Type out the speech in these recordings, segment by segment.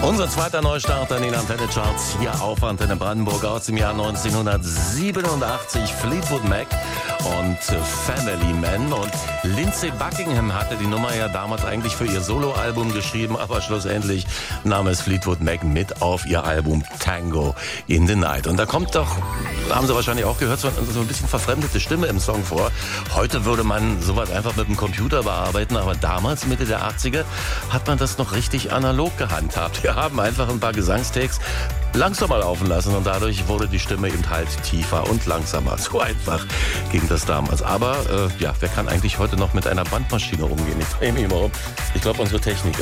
Unser zweiter Neustart an den Antenne-Charts hier auf Antenne Brandenburg aus dem Jahr 1987. Fleetwood Mac und Family Man. Und Lindsey Buckingham hatte die Nummer ja damals eigentlich für ihr Soloalbum geschrieben, aber schlussendlich nahm es Fleetwood Mac mit auf ihr Album Tango in the Night. Und da kommt doch, haben Sie wahrscheinlich auch gehört, so ein bisschen verfremdete Stimme im Song vor. Heute würde man sowas einfach mit dem Computer bearbeiten, aber damals, Mitte der 80er, hat man das noch richtig analog gehandhabt. Wir haben einfach ein paar Gesangstakes langsamer laufen lassen und dadurch wurde die Stimme eben halt tiefer und langsamer. So einfach ging das damals. Aber wer kann eigentlich heute noch mit einer Bandmaschine umgehen? Ich drehe mich immer um. Ich glaube, unsere Techniker.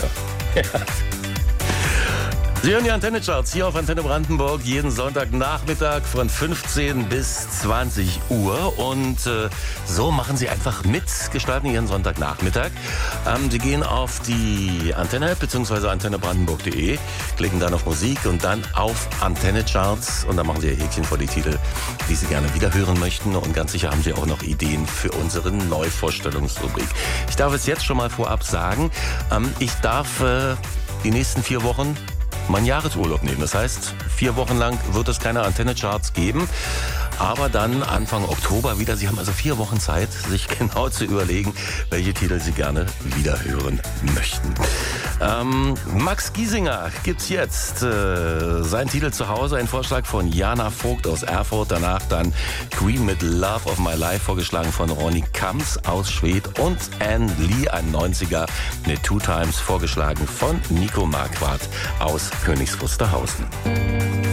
Sie hören die Antenne-Charts hier auf Antenne Brandenburg jeden Sonntagnachmittag von 15 bis 20 Uhr. Und so machen Sie einfach mit, gestalten Ihren Sonntagnachmittag. Sie gehen auf die Antenne-App bzw. antennebrandenburg.de, klicken dann auf Musik und dann auf Antenne-Charts. Und dann machen Sie Ihr Häkchen vor die Titel, die Sie gerne wiederhören möchten. Und ganz sicher haben Sie auch noch Ideen für unsere Neuvorstellungsrubrik. Ich darf es jetzt schon mal vorab sagen, ich darf die nächsten 4 Wochen meinen Jahresurlaub nehmen. Das heißt, 4 Wochen lang wird es keine Antenne-Charts geben, aber dann Anfang Oktober wieder. Sie haben also 4 Wochen Zeit, sich genau zu überlegen, welche Titel Sie gerne wiederhören möchten. Max Giesinger gibt's jetzt. Sein Titel zu Hause, ein Vorschlag von Jana Vogt aus Erfurt. Danach dann Queen mit Love of My Life, vorgeschlagen von Ronny Kams aus Schwedt. Und Anne Lee, ein 90er mit Two Times, vorgeschlagen von Nico Marquardt aus Königs Wusterhausen.